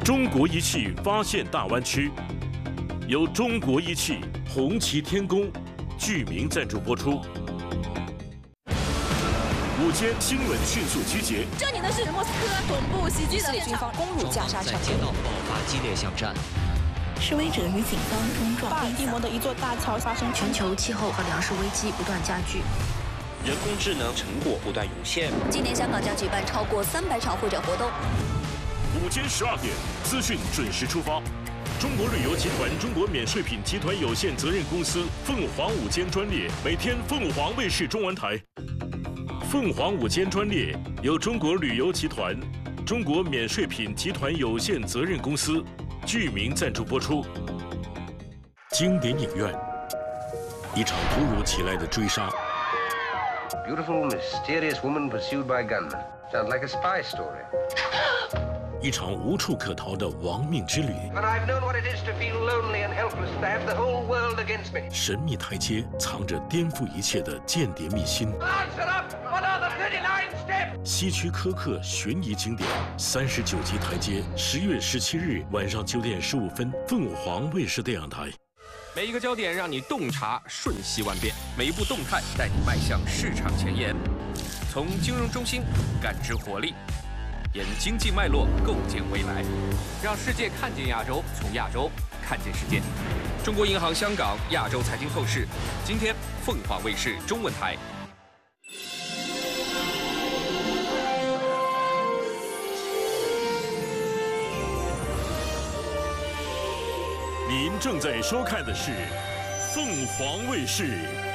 中国仪器发现大湾区，由中国仪器、红旗天宫、剧名赞助播出。午间新闻迅速集结， 这里呢是莫斯科总部袭击的军方攻入加沙城， 在街道爆发激烈巷战。 示威者与警方冲撞。 巴尔的摩的一座大桥发生全球气候和粮食危机不断加剧， 人工智能成果不断涌现。 今年香港将举办超过300场会展活动。 午间12点，资讯准时出发。中国旅游集团中国免税品集团有限责任公司凤凰午间专列，每天凤凰卫视中文台。凤凰午间专列由中国旅游集团、中国免税品集团有限责任公司、剧名赞助播出。经典影院，一场突如其来的追杀。 Beautiful, mysterious woman pursued by gunmen. Sounds like a spy story. 一场无处可逃的亡命之旅。 But I've known what it is to feel lonely and helpless, to have the whole world against me. 神秘台阶藏着颠覆一切的间谍秘辛。 Answer up! What are the 39 steps? 希区柯克悬疑经典39集台阶，10月17日晚上9点15分，凤凰卫视电影台。 每一个焦点让你洞察瞬息万变，每一步动态带你迈向市场前沿。从金融中心感知活力，沿经济脉络构建未来，让世界看见亚洲，从亚洲看见世界。中国银行香港亚洲财经透视，今天凤凰卫视中文台。 您正在收看的是凤凰卫视